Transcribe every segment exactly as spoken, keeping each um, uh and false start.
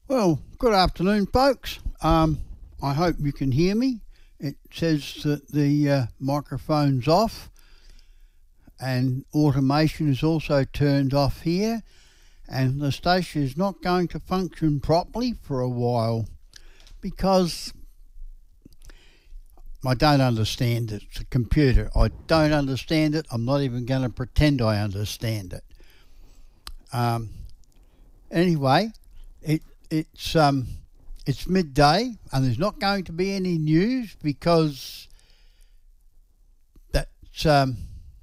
Well, good afternoon, folks. Um, I hope you can hear me. It says that the uh, microphone's off and automation is also turned off here, and the station is not going to function properly for a while because I don't understand it. It's a computer. I don't understand it. I'm not even going to pretend I understand it. Um, anyway, it It's um, it's midday, and there's not going to be any news because that's um,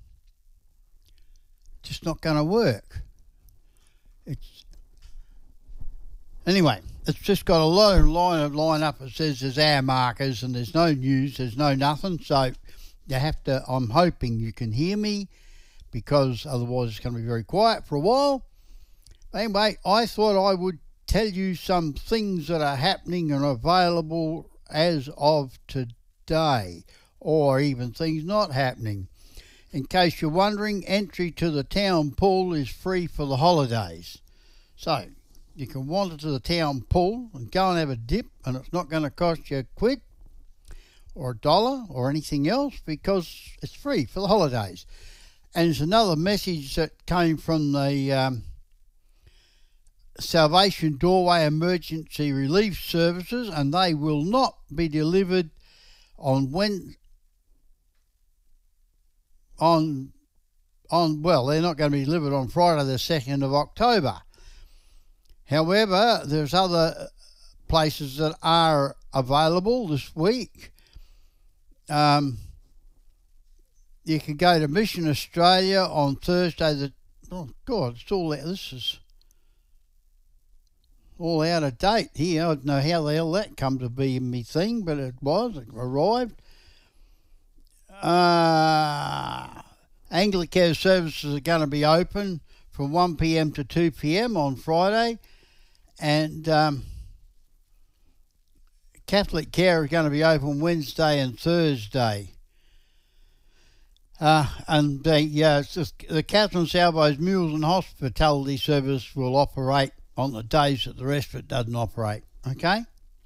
just not going to work. It's anyway. It's just got a long line of line up. It says there's hour markers, and there's no news. There's no nothing. So you have to. I'm hoping you can hear me, because otherwise it's going to be very quiet for a while. Anyway, I thought I would tell you some things that are happening and available as of today, or even things not happening. In case you're wondering, entry to the town pool is free for the holidays. So you can wander to the town pool and go and have a dip, and it's not going to cost you a quid or a dollar or anything else because it's free for the holidays. And there's another message that came from the um, Salvation Doorway Emergency Relief Services, and they will not be delivered on when on on well they're not going to be delivered on Friday the second of October. However, there's other places that are available this week. Um, you can go to Mission Australia on Thursday the oh god it's all this is all out of date here. I don't know how the hell that come to be in me thing, but it was. It arrived. Uh, Anglicare services are going to be open from one p.m. to two p.m. on Friday, and um, Catholic Care is going to be open Wednesday and Thursday. Uh, and the, uh, the Catherine Salvo's Meals and Hospitality Service will operate on the days that the rest of it doesn't operate. Okay?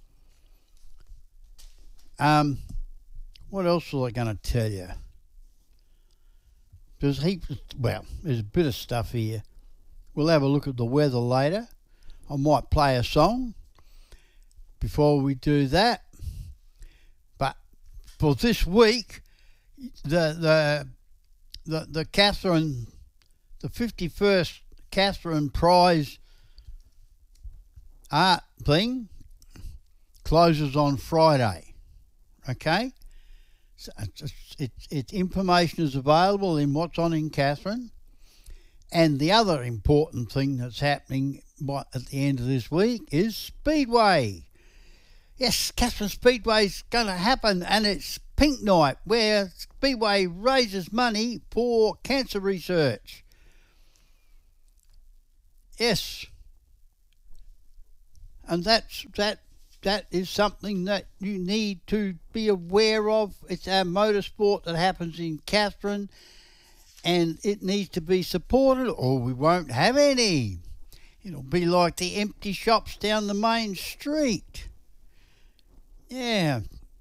Um, what else was I going to tell you? There's heaps of, well, there's a bit of stuff here. We'll have a look at the weather later. I might play a song before we do that. But for this week, the the the, the Catherine, the fifty-first Catherine Prize art thing closes on Friday. Okay, so it's, it's, it's information is available in What's On in Catherine, and the other important thing that's happening at the end of this week is Speedway. Yes, Catherine Speedway is going to happen, and it's Pink Night, where Speedway raises money for cancer research. Yes. And that's that. That is something that you need to be aware of. It's our motorsport that happens in Catherine, and it needs to be supported, or we won't have any. It'll be like the empty shops down the main street. Yeah.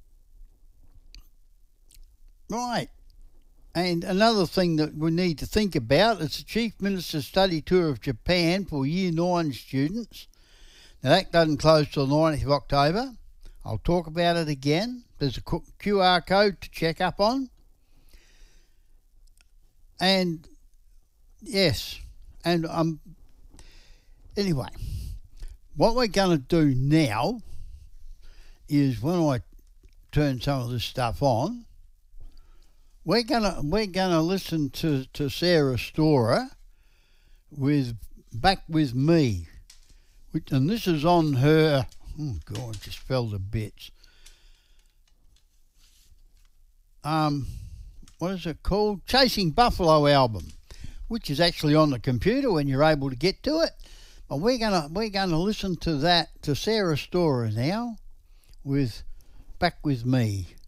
Right. And another thing that we need to think about is the Chief Minister's study tour of Japan for Year nine students. Now, that doesn't close till the ninth of October. I'll talk about it again. There's a Q R code to check up on. And, yes, and um, anyway, what we're going to do now is when I turn some of this stuff on, we're gonna we're gonna listen to, to Sarah Storer with Back With Me. And this is on her, oh God, just fell to bits. Um, what is it called? Chasing Buffalo album, which is actually on the computer when you're able to get to it. But we're gonna we're gonna listen to that to Sarah Storer now with Back With Me.